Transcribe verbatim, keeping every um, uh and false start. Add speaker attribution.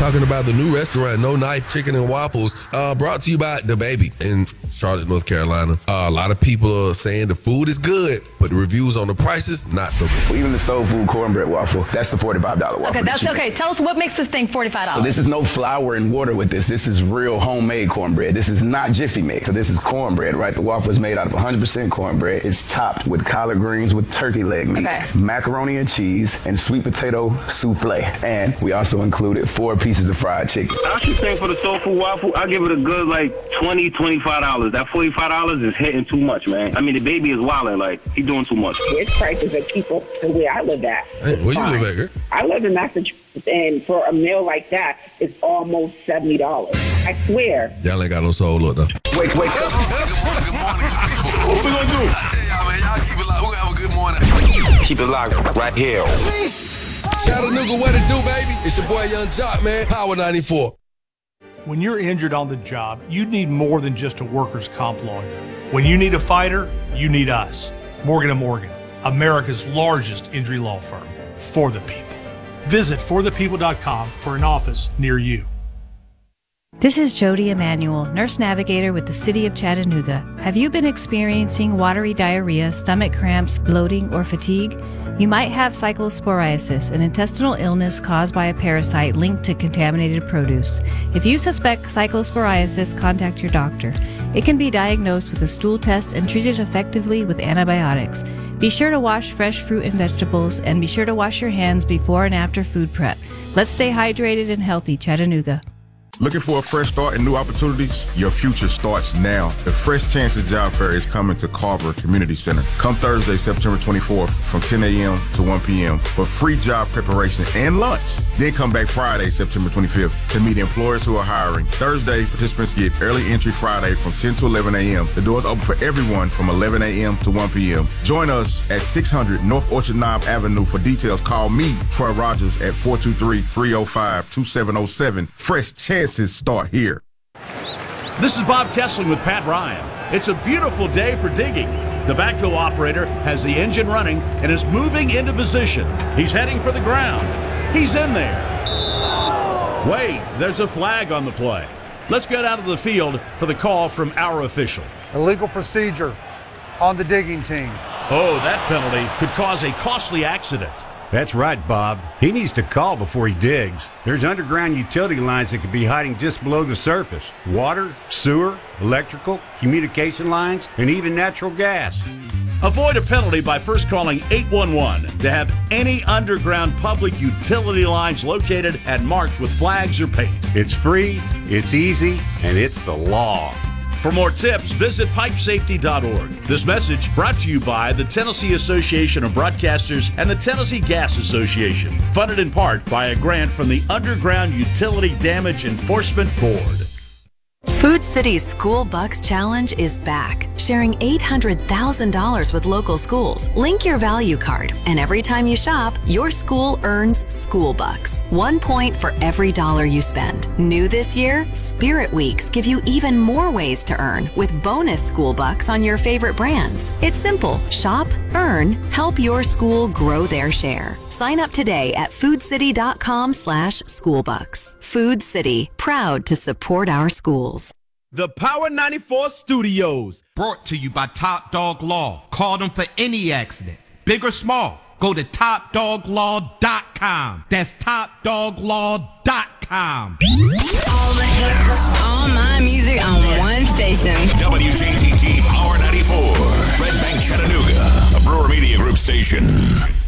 Speaker 1: talking about the new restaurant, No Knife Chicken and Waffles, uh, brought to you by The Baby in Charlotte, North Carolina. Uh, a lot of people are saying the food is good, but the reviews on the prices, not so good.
Speaker 2: Well, even the soul food cornbread waffle, that's the forty-five dollar waffle.
Speaker 3: Okay, that's okay. Tell us what makes this thing forty-five dollars.
Speaker 2: So this is no flour and water with this. This is real homemade cornbread. This is not Jiffy Mix. So this is cornbread, right? The waffle is made out of one hundred percent cornbread. It's topped with collard greens with turkey leg meat,
Speaker 3: okay.
Speaker 2: macaroni and cheese, and sweet potato souffle. And we also included four pieces of fried chicken.
Speaker 4: I should say for the soul food waffle, I give it a good like twenty, twenty-five dollars. That forty-five dollars is hitting too much, man. I mean, the baby is wilding, like, he's doing too much.
Speaker 5: His prices are cheaper than where I live at.
Speaker 1: Hey, where you live at, girl?
Speaker 5: I live in Massachusetts, and for a meal like that, it's almost seventy dollars. I swear.
Speaker 1: Y'all ain't got no soul, look, though.
Speaker 2: Wake, wake up.
Speaker 1: Good morning, good morning, good people.
Speaker 6: What we gonna do?
Speaker 1: I tell y'all, man, y'all keep it locked. We're gonna have a good morning.
Speaker 6: Keep it locked right here.
Speaker 1: Chattanooga, what it do, baby? It's your boy Young Jock, man. Power ninety-four.
Speaker 7: When you're injured on the job, you need more than just a workers' comp lawyer. When you need a fighter, you need us. Morgan and Morgan, America's largest injury law firm. For the people. Visit for the people dot com for an office near you.
Speaker 8: This is Jody Emanuel, nurse navigator with the City of Chattanooga. Have you been experiencing watery diarrhea, stomach cramps, bloating, or fatigue? You might have cyclosporiasis, an intestinal illness caused by a parasite linked to contaminated produce. If you suspect cyclosporiasis, contact your doctor. It can be diagnosed with a stool test and treated effectively with antibiotics. Be sure to wash fresh fruit and vegetables, and be sure to wash your hands before and after food prep. Let's stay hydrated and healthy, Chattanooga.
Speaker 9: Looking for a fresh start and new opportunities? Your future starts now. The Fresh Chances Job Fair is coming to Carver Community Center. Come Thursday, September twenty-fourth from ten a.m. to one p.m. for free job preparation and lunch. Then come back Friday, September twenty-fifth to meet employers who are hiring. Thursday, participants get early entry Friday from ten to eleven a.m. The doors open for everyone from eleven a.m. to one p.m. Join us at six hundred North Orchard Knob Avenue. For details, call me, Troy Rogers, at four two three, three oh five, two seven oh seven. Fresh Chances start here.
Speaker 10: This is Bob Kessling with Pat Ryan. It's a beautiful day for digging. The backhoe operator has the engine running and is moving into position. He's heading for the ground. He's in there. Wait, there's a flag on the play. Let's get out of the field for the call from our official.
Speaker 11: Illegal procedure on the digging team.
Speaker 10: Oh, that penalty could cause a costly accident.
Speaker 12: That's right, Bob. He needs to call before he digs. There's underground utility lines that could be hiding just below the surface. Water, sewer, electrical, communication lines, and even natural gas.
Speaker 10: Avoid a penalty by first calling eight one one to have any underground public utility lines located and marked with flags or paint.
Speaker 12: It's free, it's easy, and it's the law.
Speaker 10: For more tips, visit pipe safety dot org. This message brought to you by the Tennessee Association of Broadcasters and the Tennessee Gas Association, funded in part by a grant from the Underground Utility Damage Enforcement Board.
Speaker 13: Food City's School Bucks Challenge is back, sharing eight hundred thousand dollars with local schools. Link your value card, and every time you shop, your school earns School Bucks. One point for every dollar you spend. New this year, Spirit Weeks give you even more ways to earn with bonus School Bucks on your favorite brands. It's simple. Shop, earn, help your school grow their share. Sign up today at foodcity.com slash schoolbucks. Food City, proud to support our schools.
Speaker 14: The Power ninety-four Studios, brought to you by Top Dog Law. Call them for any accident, big or small. Go to top dog law dot com. That's top dog law dot com.
Speaker 15: All the hits, all my music on one station.
Speaker 16: W J T T Power ninety-four, Red Bank, Chattanooga, a Brewer Media Group station.